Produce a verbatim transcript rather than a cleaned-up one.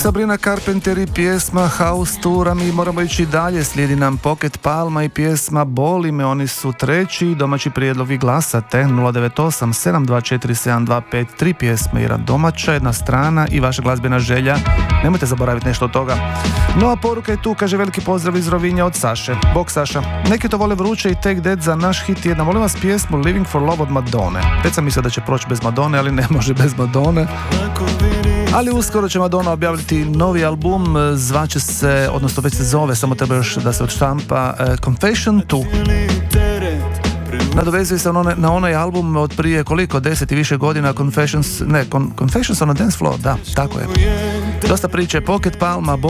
Sabrina Carpenter i pjesma House Tour, a mi moramo ići dalje. Slijedi nam Pocket Palma i pjesma Boli me, oni su treći. Domaći prijedlog vi glasate nula devet osam sedam dva četiri sedam dva pet tri, pjesme, jedna domaća, jedna strana i vaša glazbena želja. Nemojte zaboraviti nešto od toga. No a poruka je tu, kaže veliki pozdrav iz Rovinja od Saše. Bog Saša, neki to vole vruće i Take That za naš hit jedna. Molim vas pjesmu Living for Love od Madone. Već sam mislio da će proći bez Madone, ali ne može bez Madone. Ali uskoro će Madonna objaviti novi album, zvaće se, odnosno već se zove, samo treba još da se odštampa, uh, Confession dva. Nadovezuje se na onaj, na onaj album od prije koliko, deset i više godina, Confessions, ne, Con, Confessions on a Dance Floor, da, tako je. Dosta priče, Pocket Palma,